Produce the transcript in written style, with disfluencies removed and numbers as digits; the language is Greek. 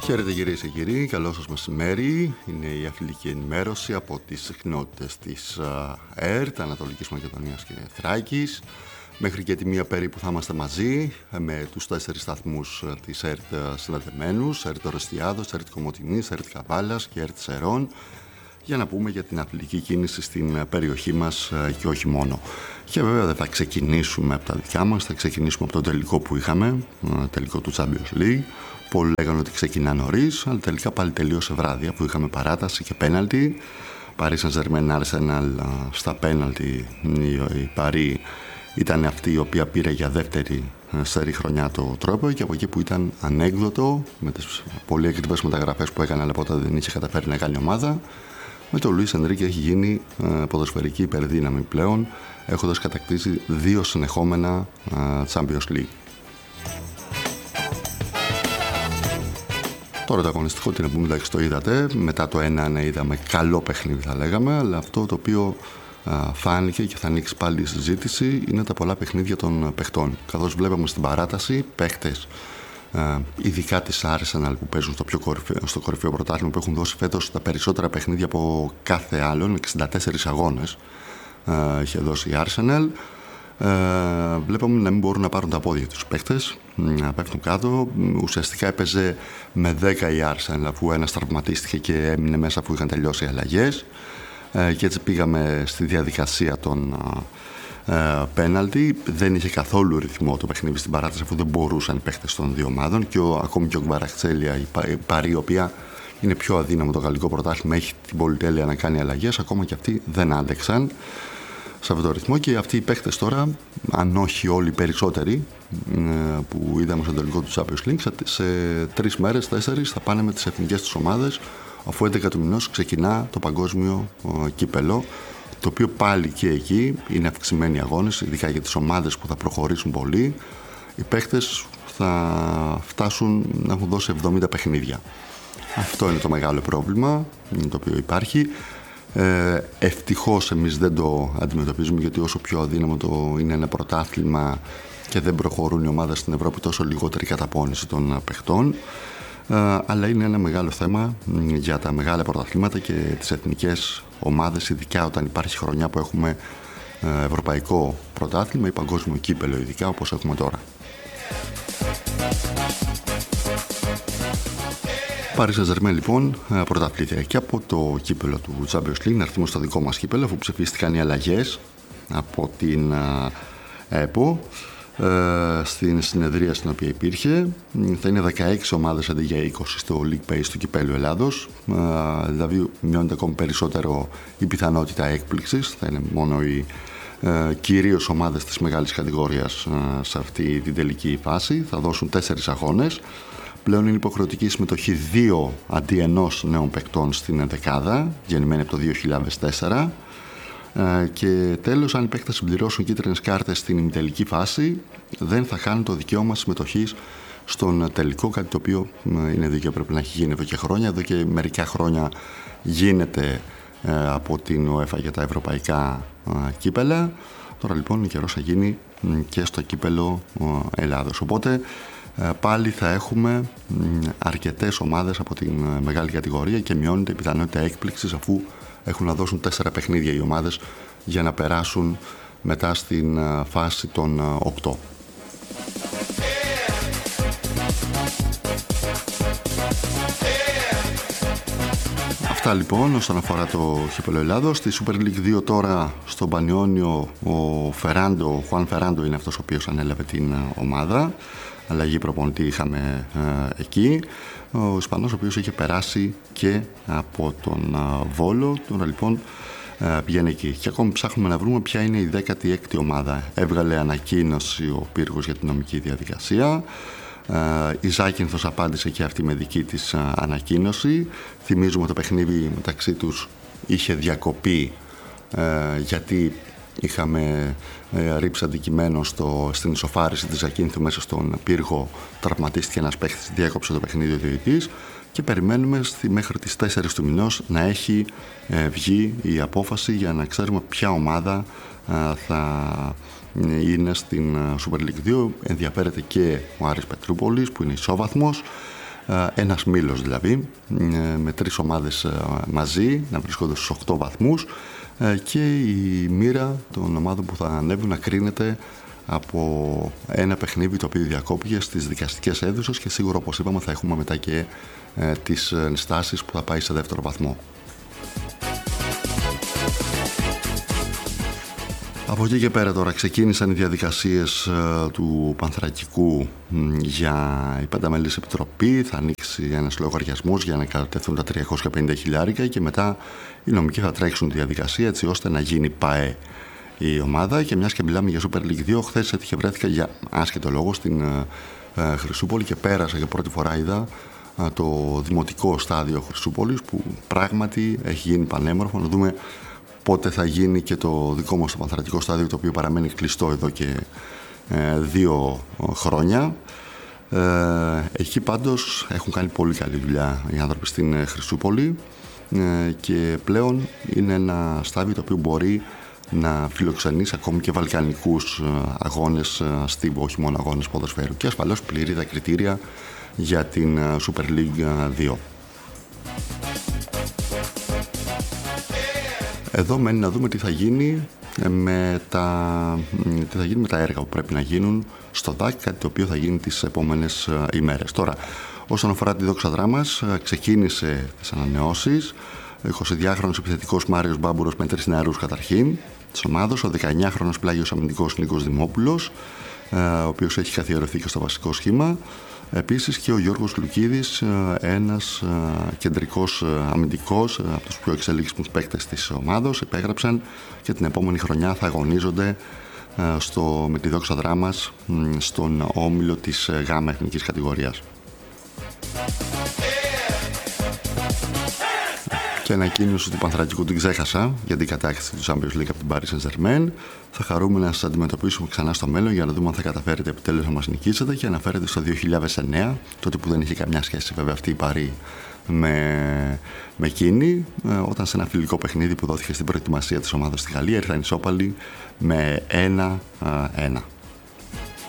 Χαίρετε κυρίες και κύριοι, καλό σας μεσημέρι. Είναι η αθλητική ενημέρωση από τις συχνότητες της ΕΡΤ, Ανατολικής Μακεδονίας και Θράκης. Μέχρι και τη μία περίπου θα είμαστε μαζί με τους 4 σταθμούς της ΕΡΤ συνδεδεμένους, ΕΡΤ Ορεστιάδος, ΕΡΤ Κομοτηνής, ΕΡΤ Καβάλας και ΕΡΤ Σερών, για να πούμε για την αθλητική κίνηση στην περιοχή μας και όχι μόνο. Και βέβαια δεν θα ξεκινήσουμε από τα δικά μας, θα ξεκινήσουμε από το τελικό που είχαμε, τελικό του Champions League. Πολλοί λέγανε ότι ξεκινά νωρίς, αλλά τελικά πάλι τελείωσε βράδυ, αφού είχαμε παράταση και πέναλτι. Paris Saint-Germain Arsenal στα πέναλτι. Η Paris ήταν αυτή η οποία πήρε για δεύτερη σερί χρονιά το τρόπο, και από εκεί που ήταν ανέκδοτο με τις πολύ ακριβές μεταγραφές που έκανε, αλλά ποτέ δεν είχε καταφέρει να κάνει ομάδα, με τον Λουίς Ενρίκε έχει γίνει ποδοσφαιρική υπερδύναμη πλέον, έχοντας κατακτήσει 2 συνεχόμενα Champions League. Τώρα το αγωνιστικό, τι να πούμε, εντάξει, το είδατε. Μετά το 1-1 είδαμε καλό παιχνίδι, θα λέγαμε, αλλά αυτό το οποίο φάνηκε και θα ανοίξει πάλι η συζήτηση είναι τα πολλά παιχνίδια των παιχτών. Καθώς βλέπαμε στην παράταση παίχτες, ειδικά της Arsenal που παίζουν στο κορυφαίο πρωτάθλημα, που έχουν δώσει φέτος τα περισσότερα παιχνίδια από κάθε άλλον, 64 αγώνες είχε δώσει η Arsenal. Βλέπαμε να μην μπορούν να πάρουν τα πόδια τους παίχτες, να πέφτουν κάτω. Ουσιαστικά έπαιζε με 10 η Arsenal, αφού ένας τραυματίστηκε και έμεινε μέσα αφού είχαν τελειώσει οι αλλαγές, και έτσι πήγαμε στη διαδικασία των πέναλτι. Δεν είχε καθόλου ρυθμό το παιχνίδι στην παράταση, αφού δεν μπορούσαν οι παίχτες των δύο ομάδων, και ακόμη και ο Γκβαραχτσέλια, η Παρί, η οποία είναι πιο αδύναμο το γαλλικό πρωτάθλημα, έχει την πολυτέλεια να κάνει αλλαγές, ακόμα και αυτοί δεν άντεξαν σε αυτό το ρυθμό. Και αυτοί οι παίχτες τώρα, αν όχι όλοι οι περισσότεροι που είδαμε στο τελικό του Champions League, σε 3 μέρες, 4 θα πάνε με τις εθνικές τους ομάδες, αφού 11 του μηνός ξεκινά το παγκόσμιο κύπελο, το οποίο πάλι και εκεί είναι αυξημένοι αγώνες, ειδικά για τις ομάδες που θα προχωρήσουν πολύ. Οι παίχτες θα φτάσουν να έχουν δώσει 70 παιχνίδια. Αυτό είναι το μεγάλο πρόβλημα το οποίο υπάρχει. Ευτυχώς εμείς δεν το αντιμετωπίζουμε, γιατί όσο πιο αδύναμο το είναι ένα πρωτάθλημα και δεν προχωρούν οι ομάδες στην Ευρώπη, τόσο λιγότερη καταπώνηση των παιχτών. Αλλά είναι ένα μεγάλο θέμα για τα μεγάλα πρωταθλήματα και τις εθνικές ομάδες, ειδικά όταν υπάρχει χρονιά που έχουμε ευρωπαϊκό πρωτάθλημα ή παγκόσμιο κύπελο, ειδικά όπως έχουμε τώρα. Paris Saint-Germain λοιπόν πρωταθλήτρια και από το κύπελο του Champions League. Να έρθουμε στο δικό μας κύπελο, αφού ψηφίστηκαν οι αλλαγές από την ΕΠΟ στην συνεδρία στην οποία υπήρχε. Θα είναι 16 ομάδες αντί για 20 στο League Base του κυπέλου Ελλάδος, δηλαδή μειώνεται ακόμη περισσότερο η πιθανότητα έκπληξης. Θα είναι μόνο οι κυρίως ομάδες της μεγάλης κατηγορίας σε αυτή την τελική φάση. Θα δώσουν 4 αγώνες. Πλέον είναι υποχρεωτική η συμμετοχή 2 αντί 1 νέων παικτών στην ενδεκάδα, γεννημένοι από το 2004. Και τέλος, αν οι παίκτες συμπληρώσουν κίτρινες κάρτες στην ημιτελική φάση, δεν θα χάνουν το δικαίωμα συμμετοχής στον τελικό, κάτι το οποίο είναι δίκαιο, πρέπει να έχει γίνει εδώ και χρόνια. Εδώ και μερικά χρόνια γίνεται από την UEFA για τα ευρωπαϊκά κύπελα. Τώρα λοιπόν είναι καιρός να γίνει και στο κύπελο Ελλάδος. Οπότε πάλι θα έχουμε αρκετές ομάδες από την μεγάλη κατηγορία και μειώνεται η πιθανότητα έκπληξης, αφού έχουν να δώσουν 4 παιχνίδια οι ομάδες για να περάσουν μετά στην φάση των 8. Αυτά λοιπόν όσον αφορά το κύπελλο Ελλάδος. Στη Super League 2 τώρα στον Πανιόνιο ο Χουάν Φεράντο είναι αυτός ο οποίος ανέλαβε την ομάδα. Αλλαγή προπονητή είχαμε εκεί. Ο Ισπανός, ο οποίος είχε περάσει και από τον Βόλο, τώρα λοιπόν πηγαίνει εκεί. Και ακόμη ψάχνουμε να βρούμε ποια είναι η 16η ομάδα. Έβγαλε ανακοίνωση ο Πύργος για την νομική διαδικασία. Η Ζάκυνθος απάντησε και αυτή με δική της ανακοίνωση. Θυμίζουμε το παιχνίδι μεταξύ τους είχε διακοπεί γιατί είχαμε ρίψει αντικειμένο στην ισοφάριση της Ζακίνθου μέσα στον Πύργο. Τραυματίστηκε ένας παίχτης, διέκοψε το παιχνίδι ο διαιτητής και περιμένουμε μέχρι τις 4 του μηνός να έχει βγει η απόφαση για να ξέρουμε ποια ομάδα θα είναι στην Super League 2. Ενδιαφέρεται και ο Άρης Πετρούπολης που είναι ισόβαθμος. Ένας μήλος δηλαδή, με 3 ομάδες μαζί να βρίσκονται στους 8 βαθμούς, και η μοίρα των ομάδων που θα ανέβουν να κρίνεται από ένα παιχνίδι το οποίο διακόπηκε στις δικαστικές αίθουσες, και σίγουρα, όπως είπαμε, θα έχουμε μετά και τις ενστάσεις που θα πάει σε δεύτερο βαθμό. Από εκεί και πέρα τώρα ξεκίνησαν οι διαδικασίες του Πανθρακικού για η πενταμελής επιτροπή. Θα ανοίξει ένας λογαριασμός για να κατατεθούν τα 350 χιλιάρικα, και μετά οι νομικοί θα τρέξουν τη διαδικασία έτσι ώστε να γίνει ΠΑΕ η ομάδα. Και μιας και μιλάμε για Super League 2, χθες έτυχε βρέθηκα για άσχετο λόγο στην Χρυσούπολη και πέρασα για πρώτη φορά, είδα το δημοτικό στάδιο Χρυσούπολης, που πράγματι έχει γίνει πανέμορφο. Να δούμε πότε θα γίνει και το δικό μας το Πανθρακικό στάδιο, το οποίο παραμένει κλειστό εδώ και 2 χρόνια. Εκεί πάντως έχουν κάνει πολύ καλή δουλειά οι άνθρωποι στην Χρυσούπολη, και πλέον είναι ένα στάδιο το οποίο μπορεί να φιλοξενήσει ακόμη και βαλκανικούς αγώνες στίβου, όχι μόνο αγώνες ποδοσφαίρου, και ασφαλώς πληρεί τα κριτήρια για την Super League 2. Εδώ μένει να δούμε τι θα γίνει με τα έργα που πρέπει να γίνουν στο ΔΑΚ, κάτι το οποίο θα γίνει τις επόμενες ημέρες. Τώρα, όσον αφορά τη Δόξα Δράμας, ξεκίνησε τις ανανεώσεις. Ο 22χρονος επιθετικός Μάριος Μπάμπουρος με 3 νεαρούς καταρχήν της ομάδας, ο 19χρονος πλάγιος αμυντικός Νίκος Δημόπουλος, ο οποίος έχει καθιερωθεί και στο βασικό σχήμα. Επίσης και ο Γιώργος Λουκίδης, ένας κεντρικός αμυντικός, από τους πιο εξελίξιμους παίκτες της ομάδος, επέγραψαν και την επόμενη χρονιά θα αγωνίζονται με τη Δόξα Δράμας στον όμιλο της ΓΑΜΑ εθνικής κατηγορίας. Και ανακοίνωση του Πανθρακικού την ξέχασα για την κατάκτηση του Champions League από την Paris Saint-Germain. Θα χαρούμε να σας αντιμετωπίσουμε ξανά στο μέλλον για να δούμε αν θα καταφέρετε επιτέλους να μας νικήσετε, και αναφέρεται στο 2009, τότε που δεν είχε καμιά σχέση βέβαια αυτή η Paris με εκείνη, όταν σε ένα φιλικό παιχνίδι που δόθηκε στην προετοιμασία της ομάδας στη Γαλλία ήρθαν ισόπαλοι με 1-1.